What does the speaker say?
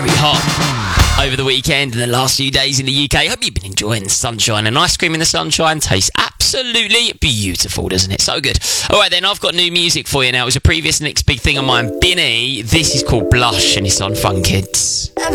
very hot over the weekend and the last few days in the UK. Hope you've been enjoying the sunshine, and ice cream in the sunshine tastes absolutely beautiful, doesn't it? So good. Alright then, I've got new music for you now. It was a previous next big thing of mine, Binny. This is called Blush and it's on Fun Kids.